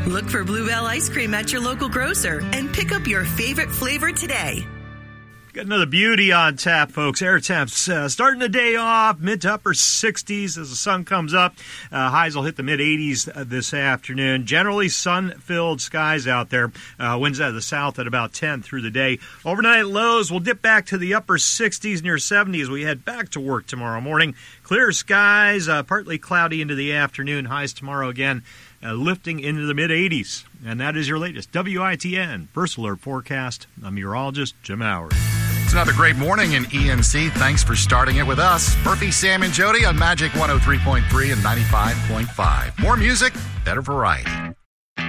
Look for Bluebell ice cream at your local grocer and pick up your favorite flavor today. Got another beauty on tap, folks. Air temps starting the day off, mid to upper 60s as the sun comes up. Highs will hit the mid-80s this afternoon. Generally sun-filled skies out there. Winds out of the south at about 10 through the day. Overnight lows will dip back to the upper 60s, near 70s. We head back to work tomorrow morning. Clear skies, partly cloudy into the afternoon. Highs tomorrow again, lifting into the mid-80s. And that is your latest WITN First Alert Forecast. I'm meteorologist Jim Howard. It's another great morning in ENC. Thanks for starting it with us. Murphy, Sam, and Jody on Magic 103.3 and 95.5. More music, better variety.